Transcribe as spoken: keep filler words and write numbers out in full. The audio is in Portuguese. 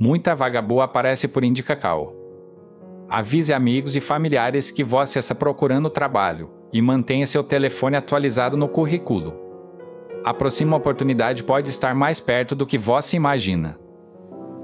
Muita vaga boa aparece por Indicacau. Avise amigos e familiares que você está procurando trabalho e mantenha seu telefone atualizado no currículo. A próxima oportunidade pode estar mais perto do que você imagina.